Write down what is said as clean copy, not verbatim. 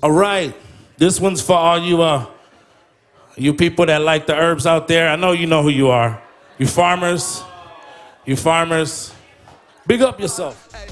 All right, this one's for all you people that like the herbs out there. I know you know who you are. You farmers. Big up yourself.